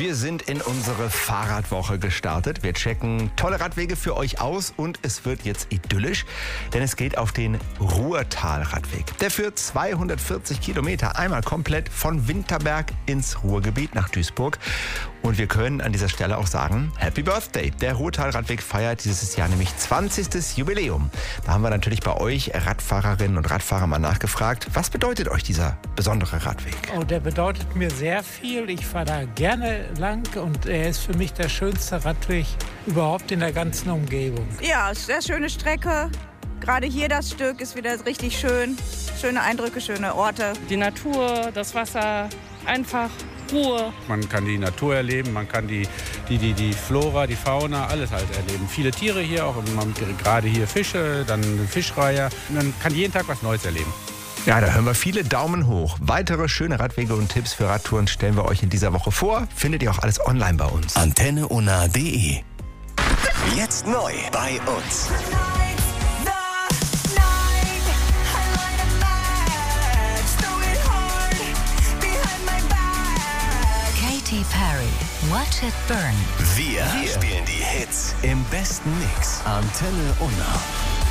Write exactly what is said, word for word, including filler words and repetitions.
Wir sind in unsere Fahrradwoche gestartet. Wir checken tolle Radwege für euch aus und es wird jetzt idyllisch, denn es geht auf den Ruhrtal-Radweg. Der führt zweihundertvierzig Kilometer einmal komplett von Winterberg ins Ruhrgebiet nach Duisburg. Und wir können an dieser Stelle auch sagen, Happy Birthday! Der Ruhrtal-Radweg feiert dieses Jahr nämlich zwanzigstes Jubiläum. Da haben wir natürlich bei euch Radfahrerinnen und Radfahrer mal nachgefragt, was bedeutet euch dieser besondere Radweg? Oh, der bedeutet mir sehr viel. Ich fahre da gerne lang und er ist für mich der schönste Radweg überhaupt in der ganzen Umgebung. Ja, sehr schöne Strecke. Gerade hier das Stück ist wieder richtig schön. Schöne Eindrücke, schöne Orte. Die Natur, das Wasser, einfach Ruhe. Man kann die Natur erleben, man kann die, die, die, die Flora, die Fauna, alles halt erleben. Viele Tiere hier, auch gerade hier Fische, dann Fischreiher. Man kann jeden Tag was Neues erleben. Ja, da hören wir viele Daumen hoch. Weitere schöne Radwege und Tipps für Radtouren stellen wir euch in dieser Woche vor. Findet ihr auch alles online bei uns. Antenne Unna punkt de. Jetzt neu bei uns. Katy Perry, Watch It Burn. Wir, Wir spielen die Hits im besten Mix. Antenne Unna.